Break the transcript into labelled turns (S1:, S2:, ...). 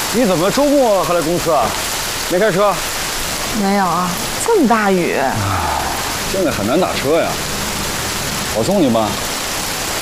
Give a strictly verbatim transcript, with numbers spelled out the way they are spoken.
S1: 你怎么周末还来公司啊？没开车？
S2: 没有啊，这么大雨。
S1: 现在很难打车呀。我送你吧。